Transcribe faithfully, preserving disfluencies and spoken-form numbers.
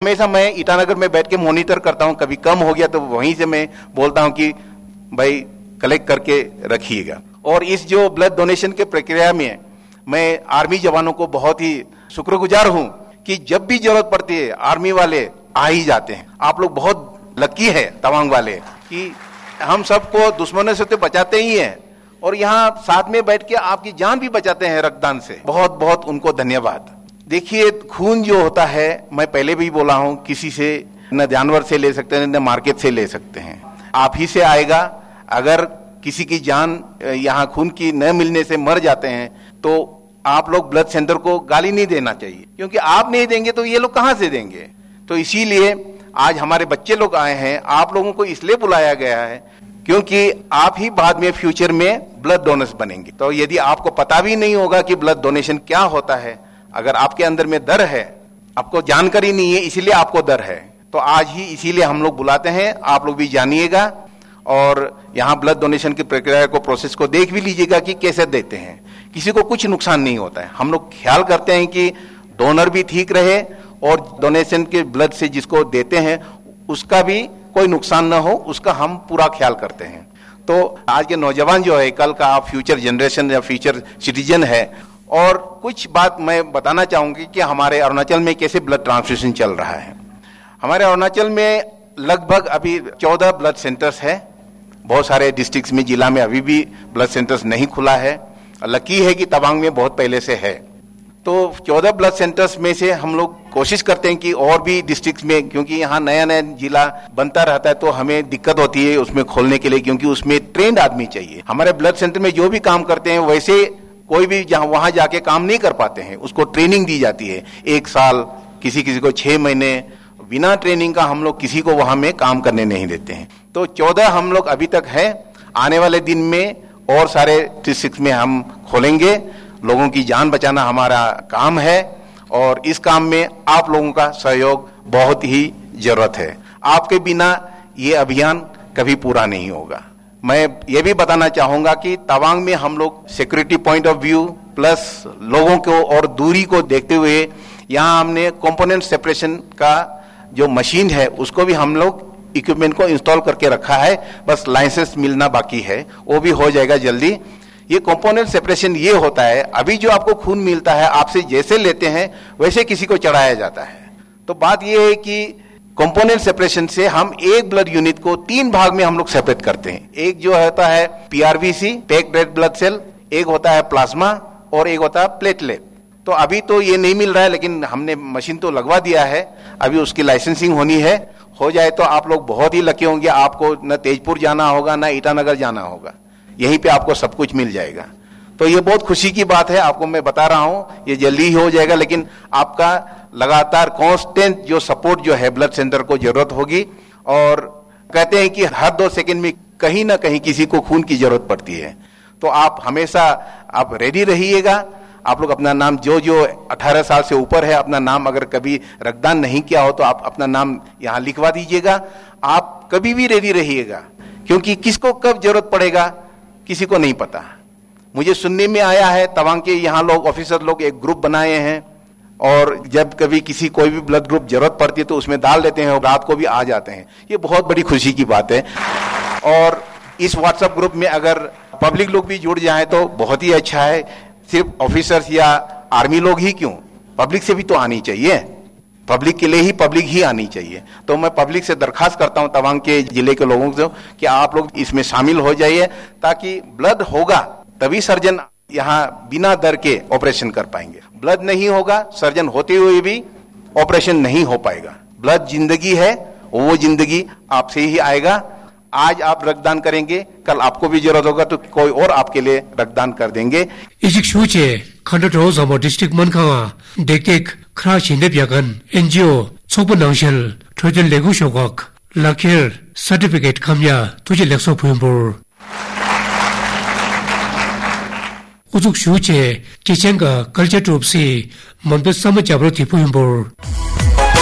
हमेशा मैं ईटानगर में बैठ के मॉनिटर करता हूं, कभी कम हो गया तो वहीं से मैं बोलता हूं कि भाई कलेक्ट करके रखिएगा। और इस जो ब्लड डोनेशन के प्रक्रिया में मैं आर्मी जवानों को बहुत ही शुक्रगुजार हूं कि जब भी जरूरत पड़ती है आर्मी वाले आ ही जाते हैं। आप लोग बहुत लकी है तवांग वाले कि हम सबको दुश्मनों से तो बचाते ही हैं और यहाँ साथ में बैठ के आपकी जान भी बचाते हैं रक्तदान से। बहुत बहुत उनको धन्यवाद। देखिए, खून जो होता है, मैं पहले भी बोला हूं, किसी से न जानवर से ले सकते हैं न मार्केट से ले सकते हैं, आप ही से आएगा। अगर किसी की जान यहाँ खून की न मिलने से मर जाते हैं तो आप लोग ब्लड सेंटर को गाली नहीं देना चाहिए, क्योंकि आप नहीं देंगे तो ये लोग कहां से देंगे। तो इसीलिए आज हमारे बच्चे लोग आए हैं, आप लोगों को इसलिए बुलाया गया है क्योंकि आप ही बाद में फ्यूचर में ब्लड डोनर्स बनेंगे। तो यदि आपको पता भी नहीं होगा कि ब्लड डोनेशन क्या होता है, अगर आपके अंदर में डर है, आपको जानकारी नहीं है, इसीलिए आपको डर है, तो आज ही इसीलिए हम लोग बुलाते हैं। आप लोग भी जानिएगा और यहाँ ब्लड डोनेशन की प्रक्रिया को, प्रोसेस को देख भी लीजिएगा कि कैसे देते हैं। किसी को कुछ नुकसान नहीं होता है। हम लोग ख्याल करते हैं कि डोनर भी ठीक रहे और डोनेशन के ब्लड से जिसको देते हैं उसका भी कोई नुकसान न हो, उसका हम पूरा ख्याल करते हैं। तो आज के नौजवान जो है, कल का आप फ्यूचर जनरेशन या फ्यूचर सिटीजन है। और कुछ बात मैं बताना चाहूंगी कि हमारे अरुणाचल में कैसे ब्लड ट्रांसफ्यूजन चल रहा है। हमारे अरुणाचल में लगभग अभी चौदह ब्लड सेंटर्स है। बहुत सारे डिस्ट्रिक्ट्स में, जिला में अभी भी ब्लड सेंटर्स नहीं खुला है। लकी है कि तवांग में बहुत पहले से है। तो चौदह ब्लड सेंटर्स में से हम लोग कोशिश करते हैं कि और भी डिस्ट्रिक्ट्स में, क्योंकि यहाँ नया नया जिला बनता रहता है तो हमें दिक्कत होती है उसमें खोलने के लिए, क्योंकि उसमें ट्रेंड आदमी चाहिए। हमारे ब्लड सेंटर में जो भी काम करते हैं वैसे कोई भी जहाँ वहां जाके काम नहीं कर पाते हैं, उसको ट्रेनिंग दी जाती है एक साल, किसी किसी को छह महीने। बिना ट्रेनिंग का हम लोग किसी को वहां में काम करने नहीं देते हैं। तो चौदह हम लोग अभी तक है। आने वाले दिन में और सारे डिस्ट्रिक्ट में हम खोलेंगे। लोगों की जान बचाना हमारा काम है और इस काम में आप लोगों का सहयोग बहुत ही जरूरत है। आपके बिना ये अभियान कभी पूरा नहीं होगा। मैं ये भी बताना चाहूंगा कि तवांग में हम लोग security point of view plus लोगों को और दूरी को देखते हुए यहाँ हमने कंपोनेंट सेपरेशन का जो मशीन है उसको भी हम लोग इक्विपमेंट को इंस्टॉल करके रखा है। बस लाइसेंस मिलना बाकी है, वो भी हो जाएगा जल्दी। ये कंपोनेंट सेपरेशन ये होता है, अभी जो आपको खून मिलता है आपसे जैसे लेते हैं वैसे किसी को चढ़ाया जाता है। तो बात ये है कि कंपोनेंट सेपरेशन से हम एक ब्लड यूनिट को तीन भाग में हम लोग सेपरेट करते हैं। एक जो होता है PRBC, packed red blood cell, एक होता है प्लाज्मा और एक होता है प्लेटलेट। तो अभी तो ये नहीं मिल रहा है, लेकिन हमने मशीन तो लगवा दिया है। अभी उसकी लाइसेंसिंग होनी है। हो जाए तो आप लोग बहुत ही लकी होंगे। आपको न तेजपुर जाना होगा न ईटानगर जाना होगा, यहीं पे आपको सब कुछ मिल जाएगा। तो ये बहुत खुशी की बात है। आपको मैं बता रहा हूं ये जल्दी ही हो जाएगा, लेकिन आपका लगातार कांस्टेंट जो सपोर्ट जो है ब्लड सेंटर को जरूरत होगी। और कहते हैं कि हर दो सेकंड में कहीं ना कहीं किसी को खून की जरूरत पड़ती है। तो आप हमेशा आप रेडी रहिएगा। आप लोग अपना नाम, जो जो अठारह साल से ऊपर है, अपना नाम अगर कभी रक्तदान नहीं किया हो तो आप अपना नाम यहाँ लिखवा दीजिएगा। आप कभी भी रेडी रहिएगा, क्योंकि किसको कब जरूरत पड़ेगा किसी को नहीं पता। मुझे सुनने में आया है तवांग के यहाँ लोग, ऑफिसर लोग एक ग्रुप बनाए हैं और जब कभी किसी कोई भी ब्लड ग्रुप जरूरत पड़ती है तो उसमें डाल देते हैं और रात को भी आ जाते हैं। ये बहुत बड़ी खुशी की बात है। और इस व्हाट्सएप ग्रुप में अगर पब्लिक लोग भी जुड़ जाए तो बहुत ही अच्छा है। सिर्फ ऑफिसर्स या आर्मी लोग ही क्यों, पब्लिक से भी तो आनी चाहिए। पब्लिक के लिए ही पब्लिक ही आनी चाहिए। तो मैं पब्लिक से दरखास्त करता हूं तवांग के जिले के लोगों से कि आप लोग इसमें शामिल हो जाइए, ताकि ब्लड होगा तभी सर्जन यहाँ बिना डर के ऑपरेशन कर पाएंगे। ब्लड नहीं होगा, सर्जन होते हुए भी ऑपरेशन नहीं हो पाएगा। ब्लड जिंदगी है, वो जिंदगी आपसे ही आएगा। आज आप रक्तदान करेंगे, कल आपको भी जरूरत होगा तो कोई और आपके लिए रक्तदान कर देंगे। इजिक शूचे खंडटो जमो डिस्ट्रिक्ट मनखावा डेकेक खरा छिंदे प्यागन एनजीओ सोपो नंगशल थोजन लेगु शोगक लाखेर सर्टिफिकेट खम्या तुझे लेक्सो फुयम्बुर उजुक शूचे किचेंगा कल्चर ट्रूप से मंदो समझ जाबरो थी फुयम्बुर।